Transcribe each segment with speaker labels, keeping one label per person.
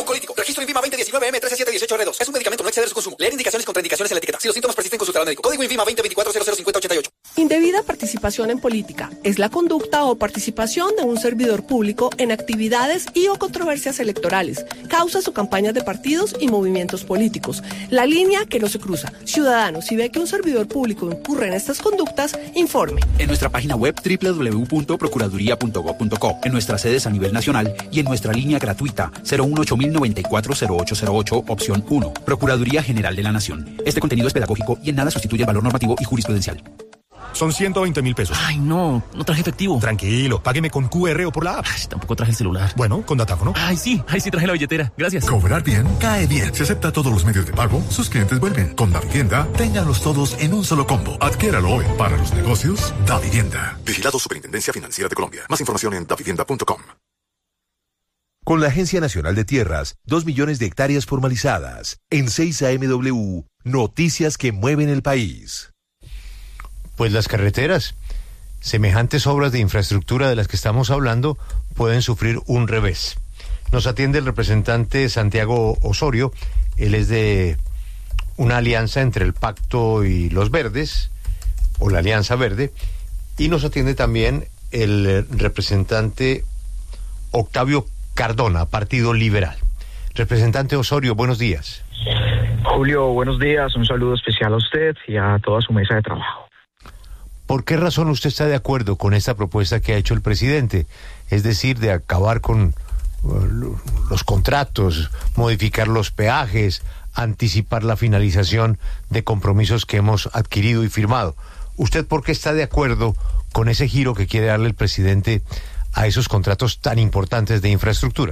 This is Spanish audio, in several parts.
Speaker 1: oncolítico. Registro INVIMA 2019M13718R2. Es un medicamento, no exceder su consumo. Leer indicaciones y contraindicaciones en la etiqueta. Si los síntomas persisten, consultar al médico. Código INVIMA 2024005088.
Speaker 2: Indebida participación en política es la conducta o participación de un servidor público en actividades y o controversias electorales, causas o campañas de partidos y movimientos políticos. La línea que no se cruza. Ciudadano, si ve que un servidor público incurre en estas conductas, informe.
Speaker 3: En nuestra página web www.procuraduría.gov.co, en nuestras sedes a nivel nacional y en nuestra línea gratuita 018-094-0808, opción 1. Procuraduría General de la Nación. Este contenido es pedagógico y en nada sustituye el valor normativo y jurisprudencial.
Speaker 4: Son 120.000 pesos.
Speaker 5: Ay, no traje efectivo.
Speaker 4: Tranquilo, págueme con QR o por la app.
Speaker 5: Ay, tampoco traje el celular.
Speaker 4: Bueno, con datáfono.
Speaker 5: Ay, sí traje la billetera. Gracias.
Speaker 6: Cobrar bien, cae bien. Si acepta todos los medios de pago, sus clientes vuelven. Con Davivienda, ténganlos todos en un solo combo. Adquiéralo hoy. Para los negocios, Davivienda. Vigilado Superintendencia Financiera de Colombia. Más información en davivienda.com.
Speaker 7: Con la Agencia Nacional de Tierras, 2 millones de hectáreas formalizadas. En 6 AMW, noticias que mueven el país.
Speaker 8: Pues las carreteras, semejantes obras de infraestructura de las que estamos hablando, pueden sufrir un revés. Nos atiende el representante Santiago Osorio. Él es de una alianza entre el Pacto y los Verdes, o la Alianza Verde, y nos atiende también el representante Octavio Cardona, Partido Liberal. Representante Osorio, buenos días.
Speaker 9: Julio, buenos días. Un saludo especial a usted y a toda su mesa de trabajo.
Speaker 8: ¿Por qué razón usted está de acuerdo con esta propuesta que ha hecho el presidente? Es decir, de acabar con los contratos, modificar los peajes, anticipar la finalización de compromisos que hemos adquirido y firmado. ¿Usted por qué está de acuerdo con ese giro que quiere darle el presidente a esos contratos tan importantes de infraestructura?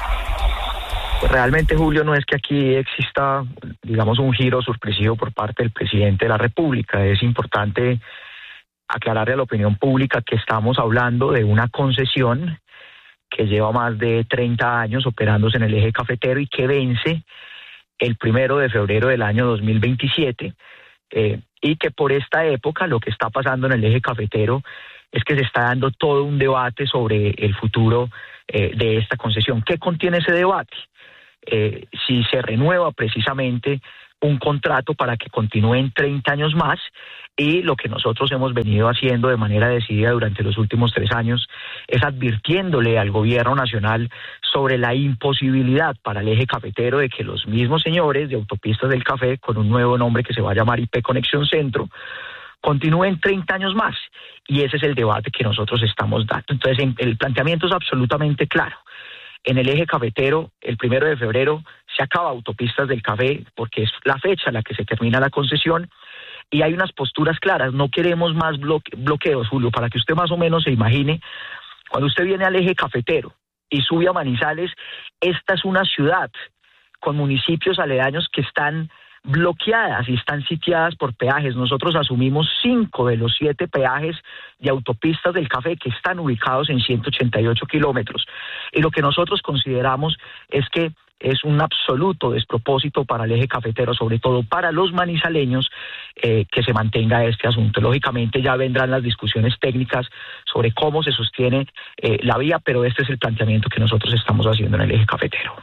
Speaker 9: Realmente, Julio, no es que aquí exista, digamos, un giro sorpresivo por parte del presidente de la República. Es importante aclararle a la opinión pública que estamos hablando de una concesión que lleva más de 30 años operándose en el eje cafetero y que vence el 1 de febrero del año 2027, y que por esta época lo que está pasando en el eje cafetero es que se está dando todo un debate sobre el futuro de esta concesión. ¿Qué contiene ese debate? Si se renueva precisamente un contrato para que continúen 30 años más, y lo que nosotros hemos venido haciendo de manera decidida durante los últimos 3 años es advirtiéndole al gobierno nacional sobre la imposibilidad para el eje cafetero de que los mismos señores de Autopistas del Café, con un nuevo nombre que se va a llamar IP Conexión Centro, continúen 30 años más, y ese es el debate que nosotros estamos dando. Entonces, el planteamiento es absolutamente claro. En el eje cafetero, el 1 de febrero, se acaba Autopistas del Café porque es la fecha en la que se termina la concesión, y hay unas posturas claras. No queremos más bloqueos, Julio, para que usted más o menos se imagine. Cuando usted viene al eje cafetero y sube a Manizales, esta es una ciudad con municipios aledaños que están bloqueadas y están sitiadas por peajes. Nosotros asumimos 5 de los 7 peajes de Autopistas del Café que están ubicados en 188 kilómetros. Y lo que nosotros consideramos es que es un absoluto despropósito para el eje cafetero, sobre todo para los manizaleños, que se mantenga este asunto. Lógicamente ya vendrán las discusiones técnicas sobre cómo se sostiene la vía, pero este es el planteamiento que nosotros estamos haciendo en el eje cafetero.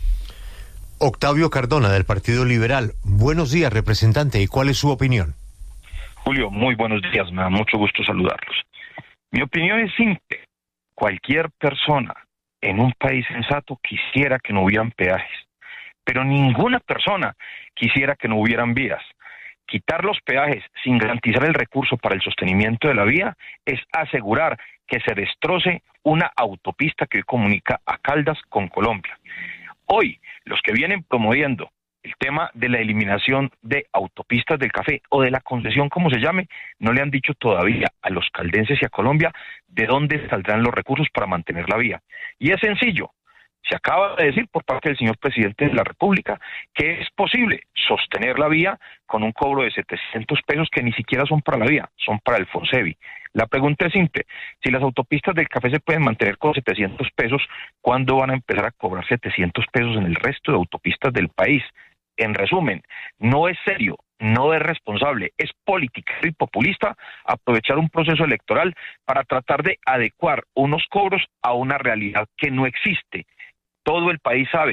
Speaker 8: Octavio Cardona, del Partido Liberal. Buenos días, representante. ¿Y cuál es su opinión?
Speaker 10: Julio, muy buenos días. Me da mucho gusto saludarlos. Mi opinión es simple. Cualquier persona en un país sensato quisiera que no hubieran peajes, pero ninguna persona quisiera que no hubieran vías. Quitar los peajes sin garantizar el recurso para el sostenimiento de la vía es asegurar que se destroce una autopista que hoy comunica a Caldas con Colombia. Hoy, los que vienen promoviendo el tema de la eliminación de Autopistas del Café o de la concesión, como se llame, no le han dicho todavía a los caldenses y a Colombia de dónde saldrán los recursos para mantener la vía. Y es sencillo. Se acaba de decir por parte del señor presidente de la República que es posible sostener la vía con un cobro de 700 pesos que ni siquiera son para la vía, son para el Fonsevi. La pregunta es simple: si las autopistas del Café se pueden mantener con 700 pesos, ¿cuándo van a empezar a cobrar 700 pesos en el resto de autopistas del país? En resumen, no es serio, no es responsable, es política y populista aprovechar un proceso electoral para tratar de adecuar unos cobros a una realidad que no existe. Todo el país sabe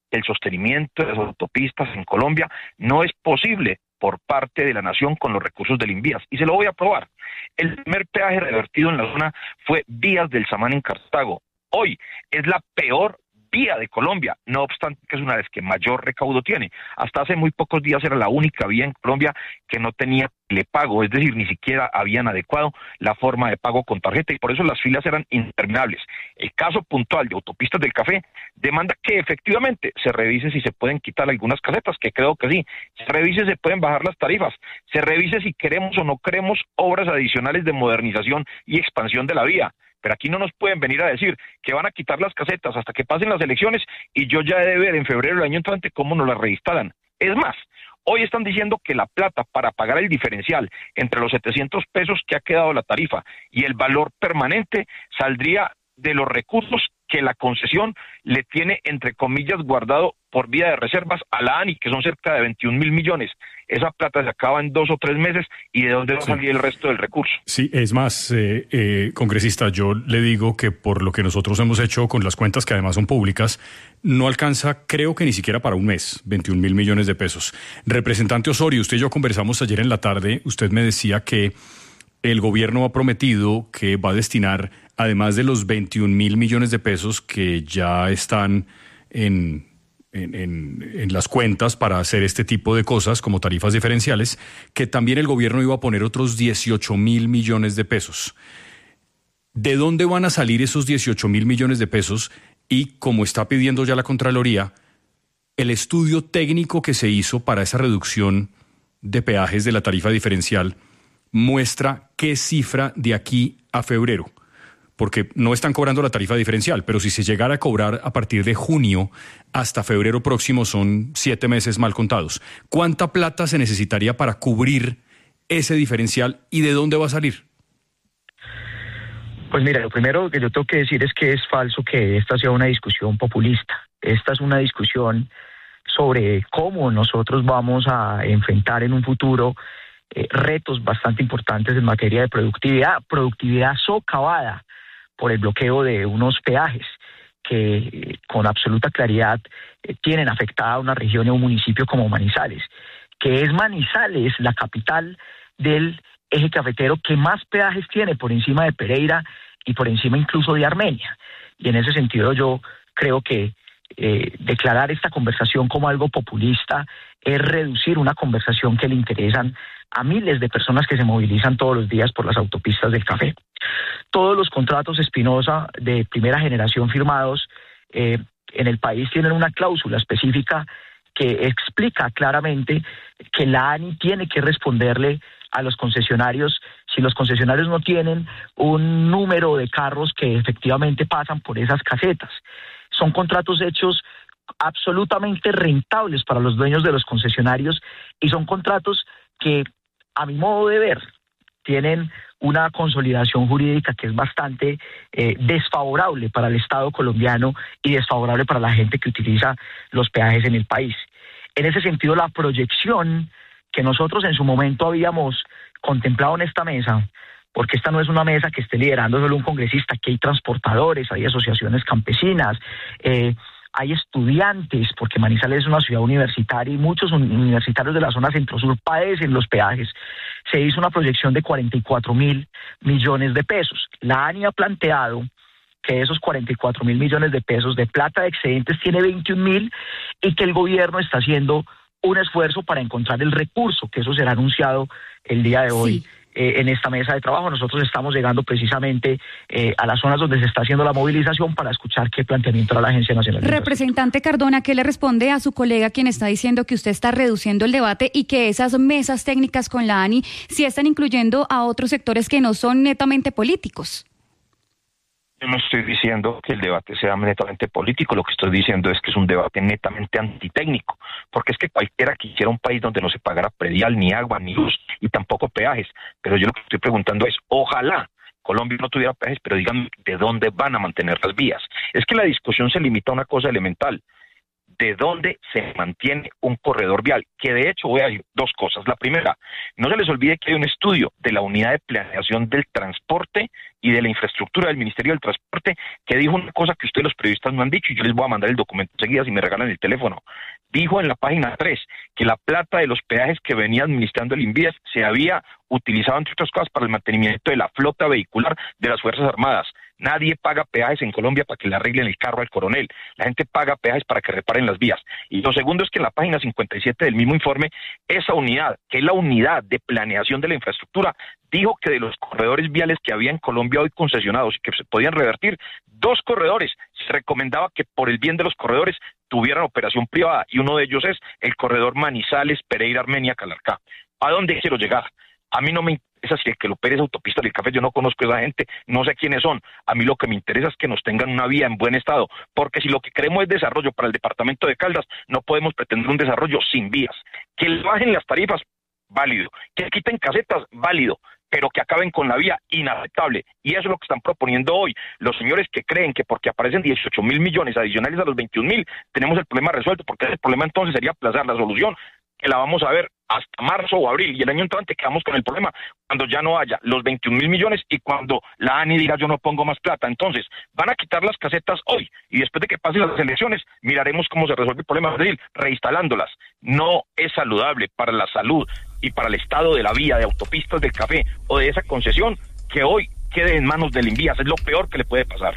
Speaker 10: el sostenimiento de las autopistas en Colombia no es posible por parte de la nación con los recursos del Invías. Y se lo voy a probar. El primer peaje revertido en la zona fue Vías del Samán en Cartago. Hoy es la peor vía de Colombia, no obstante que es una de las que mayor recaudo tiene. Hasta hace muy pocos días era la única vía en Colombia que no tenía telepago, es decir, ni siquiera habían adecuado la forma de pago con tarjeta y por eso las filas eran interminables. El caso puntual de Autopistas del Café demanda que efectivamente se revise si se pueden quitar algunas casetas, que creo que sí, se revise si se pueden bajar las tarifas, se revise si queremos o no queremos obras adicionales de modernización y expansión de la vía. Pero aquí no nos pueden venir a decir que van a quitar las casetas hasta que pasen las elecciones y yo ya he de ver en febrero del año entrante cómo nos las reinstalan. Es más, hoy están diciendo que la plata para pagar el diferencial entre los 700 pesos que ha quedado la tarifa y el valor permanente saldría de los recursos que la concesión le tiene, entre comillas, guardado por vía de reservas a la ANI, que son cerca de 21.000 millones. Esa plata se acaba en 2 o 3 meses, ¿y de dónde va a salir el resto del recurso?
Speaker 11: Sí, es más, congresista, yo le digo que por lo que nosotros hemos hecho con las cuentas, que además son públicas, no alcanza, creo que ni siquiera para un mes, 21.000 millones de pesos. Representante Osorio, usted y yo conversamos ayer en la tarde, usted me decía que el gobierno ha prometido que va a destinar, además de los 21.000 millones de pesos que ya están en las cuentas para hacer este tipo de cosas como tarifas diferenciales, que también el gobierno iba a poner otros 18.000 millones de pesos. ¿De dónde van a salir esos 18.000 millones de pesos? Y como está pidiendo ya la Contraloría, el estudio técnico que se hizo para esa reducción de peajes de la tarifa diferencial muestra qué cifra de aquí a febrero, porque no están cobrando la tarifa diferencial, pero si se llegara a cobrar a partir de junio hasta febrero próximo son 7 meses mal contados. ¿Cuánta plata se necesitaría para cubrir ese diferencial y de dónde va a salir?
Speaker 9: Pues mira, lo primero que yo tengo que decir es que es falso que esta sea una discusión populista. Esta es una discusión sobre cómo nosotros vamos a enfrentar en un futuro retos bastante importantes en materia de productividad socavada por el bloqueo de unos peajes que con absoluta claridad tienen afectada a una región y a un municipio como Manizales, que es Manizales la capital del eje cafetero que más peajes tiene por encima de Pereira y por encima incluso de Armenia. Y en ese sentido yo creo que declarar esta conversación como algo populista es reducir una conversación que le interesan a miles de personas que se movilizan todos los días por las autopistas del café. Todos los contratos Espinosa de primera generación firmados en el país tienen una cláusula específica que explica claramente que la ANI tiene que responderle a los concesionarios si los concesionarios no tienen un número de carros que efectivamente pasan por esas casetas. Son contratos hechos absolutamente rentables para los dueños de los concesionarios y son contratos que, a mi modo de ver, tienen una consolidación jurídica que es bastante desfavorable para el Estado colombiano y desfavorable para la gente que utiliza los peajes en el país. En ese sentido, la proyección que nosotros en su momento habíamos contemplado en esta mesa, porque esta no es una mesa que esté liderando solo un congresista, aquí hay transportadores, hay asociaciones campesinas, hay estudiantes, porque Manizales es una ciudad universitaria y muchos universitarios de la zona centro-sur padecen los peajes. Se hizo una proyección de 44.000 millones de pesos. La ANI ha planteado que esos 44.000 millones de pesos de plata de excedentes tiene 21.000 y que el gobierno está haciendo un esfuerzo para encontrar el recurso, que eso será anunciado el día de hoy. Sí. En esta mesa de trabajo nosotros estamos llegando precisamente a las zonas donde se está haciendo la movilización para escuchar qué planteamiento hará la Agencia Nacional de
Speaker 12: Representante Cardona, ¿qué le responde a su colega quien está diciendo que usted está reduciendo el debate y que esas mesas técnicas con la ANI sí están incluyendo a otros sectores que no son netamente políticos?
Speaker 10: Yo no estoy diciendo que el debate sea netamente político, lo que estoy diciendo es que es un debate netamente antitécnico, porque es que cualquiera quisiera un país donde no se pagara predial, ni agua, ni luz, y tampoco peajes, pero yo lo que estoy preguntando es, ojalá Colombia no tuviera peajes, pero díganme de dónde van a mantener las vías. Es que la discusión se limita a una cosa elemental, de dónde se mantiene un corredor vial, que de hecho voy a decir dos cosas. La primera, no se les olvide que hay un estudio de la Unidad de Planeación del Transporte y de la Infraestructura del Ministerio del Transporte que dijo una cosa que ustedes los periodistas no han dicho, y yo les voy a mandar el documento enseguida si me regalan el teléfono. Dijo en la página 3 que la plata de los peajes que venía administrando el INVIES se había utilizado, entre otras cosas, para el mantenimiento de la flota vehicular de las Fuerzas Armadas. Nadie paga peajes en Colombia para que le arreglen el carro al coronel. La gente paga peajes para que reparen las vías. Y lo segundo es que en la página 57 del mismo informe, esa unidad, que es la Unidad de Planeación de la Infraestructura, dijo que de los corredores viales que había en Colombia hoy concesionados y que se podían revertir, 2 corredores, se recomendaba que por el bien de los corredores tuvieran operación privada, y uno de ellos es el corredor Manizales, Pereira, Armenia, Calarcá. ¿A dónde quiero llegar? A mí no me interesa si el que lo opere es Autopistas del Café, yo no conozco a esa gente, no sé quiénes son. A mí lo que me interesa es que nos tengan una vía en buen estado, porque si lo que queremos es desarrollo para el departamento de Caldas, no podemos pretender un desarrollo sin vías. Que le bajen las tarifas, válido. Que le quiten casetas, válido. Pero que acaben con la vía, inaceptable. Y eso es lo que están proponiendo hoy los señores que creen que porque aparecen 18.000 millones adicionales a los 21.000, tenemos el problema resuelto, porque el problema entonces sería aplazar la solución, que la vamos a ver hasta marzo o abril, y el año entrante quedamos con el problema cuando ya no haya los 21.000 millones y cuando la ANI diga yo no pongo más plata. Entonces van a quitar las casetas hoy, y después de que pasen las elecciones miraremos cómo se resuelve el problema, es decir, reinstalándolas. No es saludable para la salud y para el estado de la vía, de Autopistas del Café o de esa concesión, que hoy quede en manos del INVIAS. Es lo peor que le puede pasar.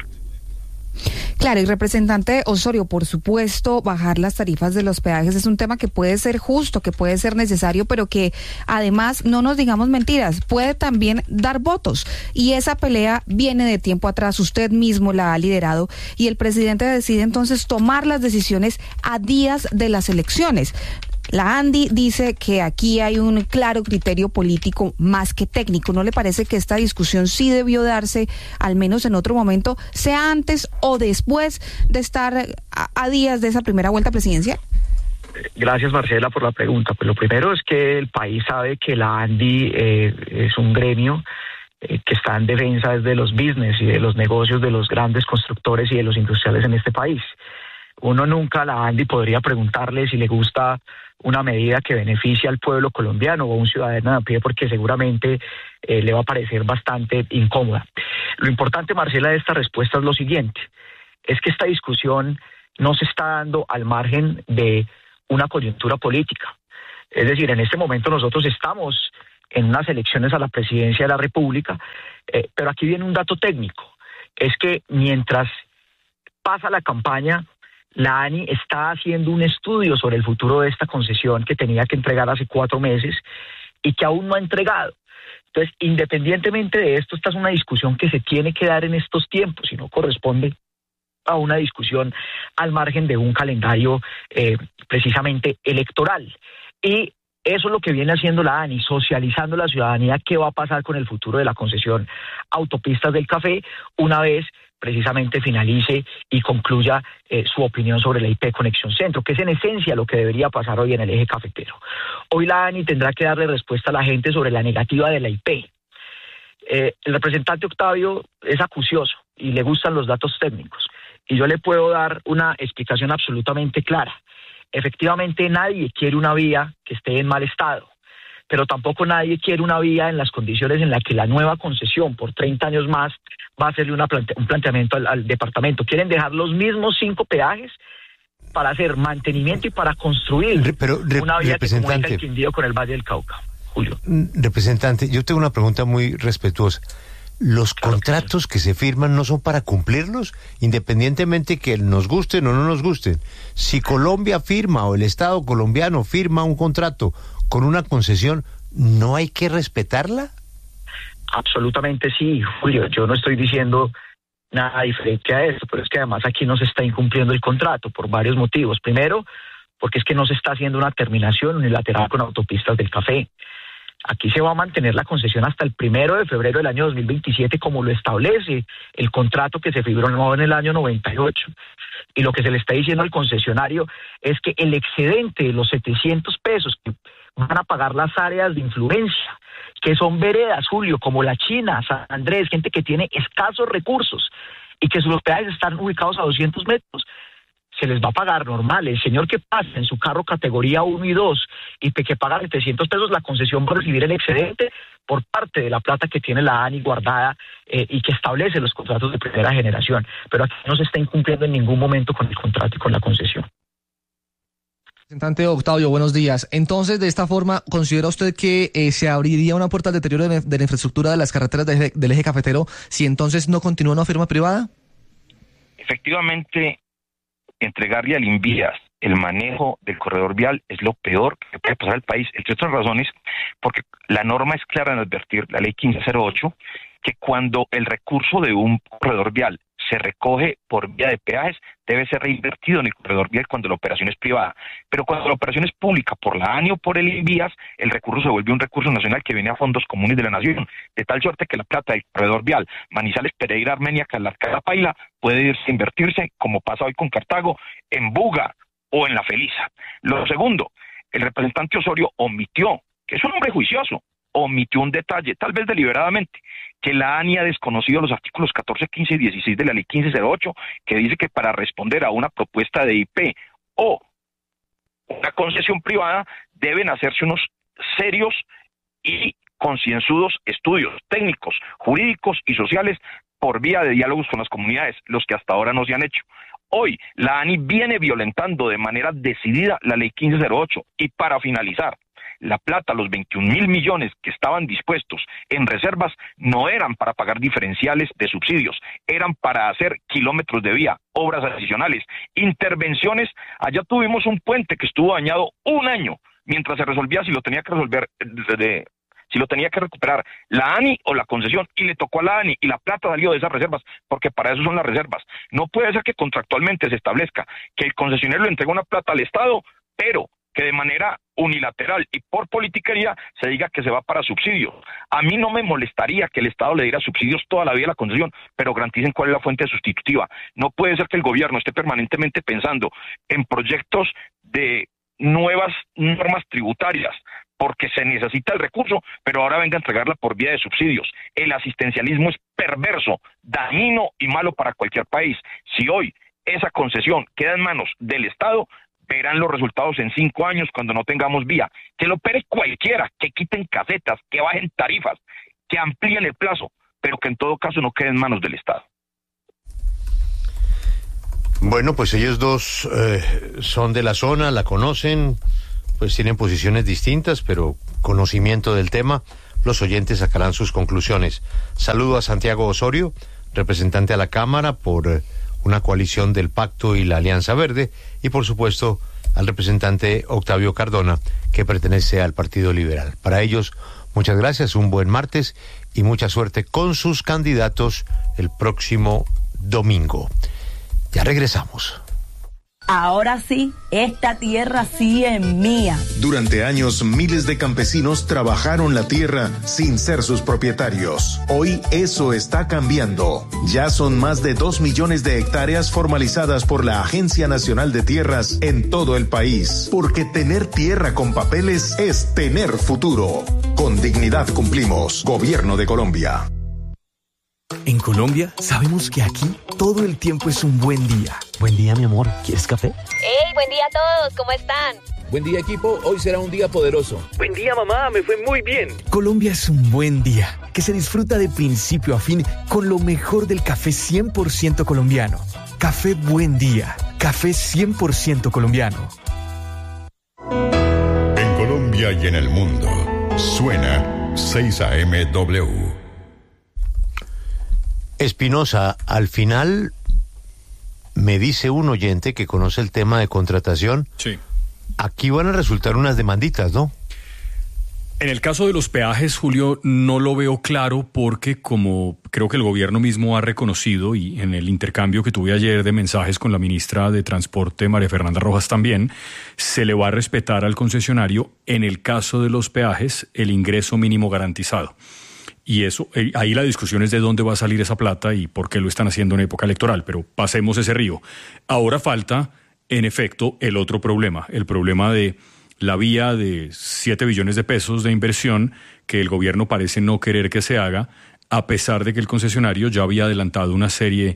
Speaker 13: Claro, y representante Osorio, por supuesto, bajar las tarifas de los peajes es un tema que puede ser justo, que puede ser necesario, pero que además, no nos digamos mentiras, puede también dar votos. Y esa pelea viene de tiempo atrás, usted mismo la ha liderado, y el presidente decide entonces tomar las decisiones a días de las elecciones. La ANDI dice que aquí hay un claro criterio político más que técnico. ¿No le parece que esta discusión sí debió darse, al menos en otro momento, sea antes o después de estar a días de esa primera vuelta presidencial?
Speaker 9: Gracias, Marcela, por la pregunta. Pues lo primero es que el país sabe que la ANDI es un gremio que está en defensa de los business y de los negocios de los grandes constructores y de los industriales en este país. Uno nunca a la ANDI podría preguntarle si le gusta una medida que beneficie al pueblo colombiano o a un ciudadano a pie, porque seguramente le va a parecer bastante incómoda. Lo importante, Marcela, de esta respuesta es lo siguiente: es que esta discusión no se está dando al margen de una coyuntura política. Es decir, en este momento nosotros estamos en unas elecciones a la presidencia de la República, pero aquí viene un dato técnico: es que mientras pasa la campaña, la ANI está haciendo un estudio sobre el futuro de esta concesión que tenía que entregar hace 4 meses y que aún no ha entregado. Entonces, independientemente de esto, esta es una discusión que se tiene que dar en estos tiempos y no corresponde a una discusión al margen de un calendario precisamente electoral. Y eso es lo que viene haciendo la ANI, socializando a la ciudadanía qué va a pasar con el futuro de la concesión Autopistas del Café una vez precisamente finalice y concluya su opinión sobre la IP Conexión Centro, que es en esencia lo que debería pasar hoy en el eje cafetero. Hoy la ANI tendrá que darle respuesta a la gente sobre la negativa de la IP. El representante Octavio es acucioso y le gustan los datos técnicos, y yo le puedo dar una explicación absolutamente clara. Efectivamente, nadie quiere una vía que esté en mal estado, pero tampoco nadie quiere una vía en las condiciones en las que la nueva concesión por 30 años más va a hacerle un planteamiento al departamento. Quieren dejar los mismos 5 peajes para hacer mantenimiento y para construir una vía que comunica el Quindío con el Valle del Cauca. Julio.
Speaker 8: Representante, yo tengo una pregunta muy respetuosa. ¿Los contratos que se firman no son para cumplirlos, independientemente que nos gusten o no nos gusten? Si Colombia firma o el Estado colombiano firma un contrato con una concesión, ¿no hay que respetarla?
Speaker 9: Absolutamente sí, Julio. Yo no estoy diciendo nada diferente a esto, pero es que además aquí no se está incumpliendo el contrato por varios motivos. Primero, porque es que no se está haciendo una terminación unilateral con Autopistas del Café. Aquí se va a mantener la concesión hasta el 1 de febrero del año 2027, como lo establece el contrato que se firmó en el año 98. Y lo que se le está diciendo al concesionario es que el excedente de los 700 pesos que van a pagar las áreas de influencia, que son veredas, Julio, como La China, San Andrés, gente que tiene escasos recursos y que sus peajes están ubicados a 200 metros, se les va a pagar normal. El señor que pasa en su carro categoría 1 y 2 y que paga de 300 pesos la concesión, va a recibir el excedente por parte de la plata que tiene la ANI guardada y que establece los contratos de primera generación. Pero aquí no se está incumpliendo en ningún momento con el contrato y con la concesión.
Speaker 14: Representante Octavio, buenos días. Entonces, de esta forma, ¿considera usted que se abriría una puerta al deterioro de la infraestructura de las carreteras del eje cafetero si entonces no continúa una firma privada?
Speaker 10: Efectivamente, entregarle al Invías el manejo del corredor vial es lo peor que puede pasar al país, entre otras razones, porque la norma es clara en advertir, la ley 1508, que cuando el recurso de un corredor vial se recoge por vía de peajes, debe ser reinvertido en el corredor vial cuando la operación es privada. Pero cuando la operación es pública por la ANI o por el Invías, el recurso se vuelve un recurso nacional que viene a fondos comunes de la nación, de tal suerte que la plata del corredor vial Manizales, Pereira, Armenia, Calarcá, Paila puede irse a invertirse, como pasa hoy con Cartago, en Buga o en La Felisa. Lo segundo, el representante Osorio omitió, que es un hombre juicioso, omitió un detalle, tal vez deliberadamente, que la ANI ha desconocido los artículos 14, 15 y 16 de la ley 1508, que dice que para responder a una propuesta de IP o una concesión privada deben hacerse unos serios y concienzudos estudios técnicos, jurídicos y sociales por vía de diálogos con las comunidades, los que hasta ahora no se han hecho. Hoy la ANI viene violentando de manera decidida la ley 1508 y para finalizar, la plata, los 21.000 millones que estaban dispuestos en reservas, no eran para pagar diferenciales de subsidios, eran para hacer kilómetros de vía, obras adicionales, intervenciones. Allá tuvimos un puente que estuvo dañado un año, mientras se resolvía si lo tenía que resolver, si lo tenía que recuperar la ANI o la concesión, y le tocó a la ANI, y la plata salió de esas reservas, porque para eso son las reservas. No puede ser que contractualmente se establezca que el concesionario le entrega una plata al Estado, pero que de manera unilateral y por politiquería se diga que se va para subsidios. A mí no me molestaría que el Estado le diera subsidios toda la vida a la concesión, pero garanticen cuál es la fuente sustitutiva. No puede ser que el gobierno esté permanentemente pensando en proyectos de nuevas normas tributarias, porque se necesita el recurso, pero ahora venga a entregarla por vía de subsidios. El asistencialismo es perverso, dañino y malo para cualquier país. Si hoy esa concesión queda en manos del Estado, verán los resultados en 5 años cuando no tengamos vía. Que lo opere cualquiera, que quiten casetas, que bajen tarifas, que amplíen el plazo, pero que en todo caso no quede en manos del Estado.
Speaker 8: Bueno, pues ellos dos son de la zona, la conocen, pues tienen posiciones distintas, pero conocimiento del tema. Los oyentes sacarán sus conclusiones. Saludo a Santiago Osorio, representante a la Cámara por una coalición del Pacto y la Alianza Verde, y por supuesto al representante Octavio Cardona, que pertenece al Partido Liberal. Para ellos, muchas gracias, un buen martes y mucha suerte con sus candidatos el próximo domingo. Ya regresamos.
Speaker 15: Ahora sí, esta tierra sí es mía.
Speaker 16: Durante años, miles de campesinos trabajaron la tierra sin ser sus propietarios. Hoy eso está cambiando. Ya son más de 2 millones de hectáreas formalizadas por la Agencia Nacional de Tierras en todo el país. Porque tener tierra con papeles es tener futuro. Con dignidad cumplimos. Gobierno de Colombia.
Speaker 17: En Colombia sabemos que aquí todo el tiempo es un buen día. Buen día, mi amor. ¿Quieres café?
Speaker 18: ¡Hey! Buen día a todos. ¿Cómo están?
Speaker 19: Buen día, equipo. Hoy será un día poderoso.
Speaker 20: Buen día, mamá. Me fue muy bien.
Speaker 17: Colombia es un buen día que se disfruta de principio a fin con lo mejor del café 100% colombiano. Café Buen Día. Café 100% colombiano.
Speaker 21: En Colombia y en el mundo, suena 6 AM-W.
Speaker 8: Espinosa, al final me dice un oyente que conoce el tema de contratación.
Speaker 11: Sí.
Speaker 8: Aquí van a resultar unas demanditas, ¿no?
Speaker 11: En el caso de los peajes, Julio, no lo veo claro porque, como creo que el gobierno mismo ha reconocido, y en el intercambio que tuve ayer de mensajes con la ministra de Transporte, María Fernanda Rojas, también, se le va a respetar al concesionario, en el caso de los peajes, el ingreso mínimo garantizado. Y eso, ahí la discusión es de dónde va a salir esa plata y por qué lo están haciendo en época electoral, pero pasemos ese río. Ahora falta, en efecto, el otro problema, el problema de la vía de 7 billones de pesos de inversión que el gobierno parece no querer que se haga, a pesar de que el concesionario ya había adelantado una serie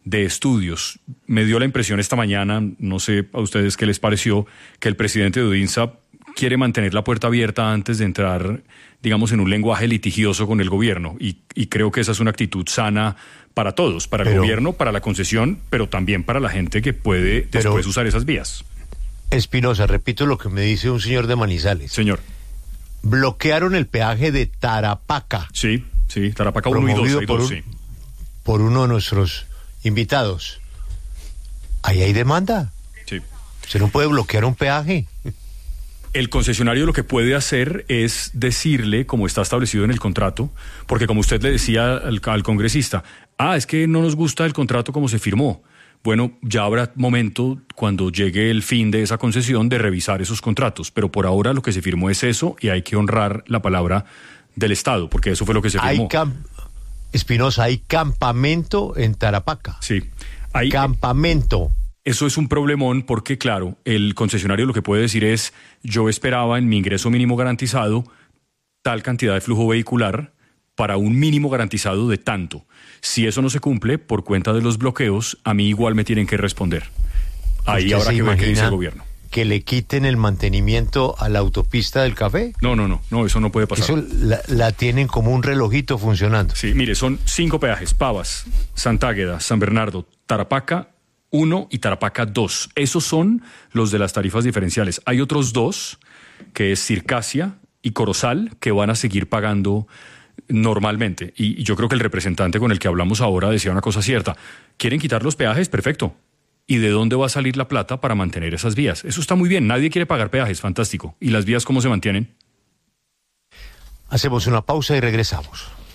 Speaker 11: de estudios. Me dio la impresión esta mañana, no sé a ustedes qué les pareció, que el presidente de Udinsa quiere mantener la puerta abierta antes de entrar, digamos, en un lenguaje litigioso con el gobierno. Y creo que esa es una actitud sana para todos, para el gobierno, para la concesión, pero también para la gente que puede después usar esas vías.
Speaker 8: Espinosa, repito lo que me dice un señor de Manizales.
Speaker 11: Señor.
Speaker 8: Bloquearon el peaje de Tarapaca.
Speaker 11: Sí, Tarapaca 1 y 2. Hay dos, sí.
Speaker 8: Por uno de nuestros invitados. Ahí hay demanda.
Speaker 11: Sí.
Speaker 8: Se no puede bloquear un peaje.
Speaker 11: El concesionario lo que puede hacer es decirle, como está establecido en el contrato, porque como usted le decía al congresista, es que no nos gusta el contrato como se firmó. Bueno, ya habrá momento, cuando llegue el fin de esa concesión, de revisar esos contratos. Pero por ahora lo que se firmó es eso y hay que honrar la palabra del Estado, porque eso fue lo que se firmó.
Speaker 8: Espinosa, hay campamento en Tarapaca.
Speaker 11: Sí. Hay
Speaker 8: campamento.
Speaker 11: Eso es un problemón porque, claro, el concesionario lo que puede decir es, yo esperaba en mi ingreso mínimo garantizado tal cantidad de flujo vehicular para un mínimo garantizado de tanto. Si eso no se cumple, por cuenta de los bloqueos, a mí igual me tienen que responder. Ahí habrá que ver qué dice el gobierno.
Speaker 8: ¿Que le quiten el mantenimiento a la autopista del café?
Speaker 11: No, eso no puede pasar.
Speaker 8: Eso la tienen como un relojito funcionando.
Speaker 11: Sí, mire, son 5 peajes: Pavas, Santágueda, San Bernardo, Tarapaca 1 y Tarapaca 2. Esos son los de las tarifas diferenciales. Hay otros 2, que es Circasia y Corozal, que van a seguir pagando normalmente. Y yo creo que el representante con el que hablamos ahora decía una cosa cierta. ¿Quieren quitar los peajes? Perfecto. ¿Y de dónde va a salir la plata para mantener esas vías? Eso está muy bien. Nadie quiere pagar peajes. Fantástico. ¿Y las vías cómo se mantienen?
Speaker 8: Hacemos una pausa y regresamos.